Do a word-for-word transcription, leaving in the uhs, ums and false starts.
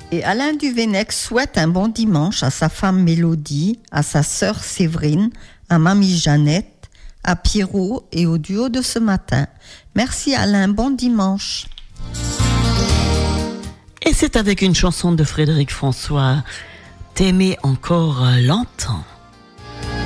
Et Alain Duvenec souhaite un bon dimanche à sa femme Mélodie, à sa sœur Séverine, à mamie Jeannette, à Pierrot et au duo de ce matin. Merci Alain, bon dimanche. Et c'est avec une chanson de Frédéric François, T'aimer encore longtemps.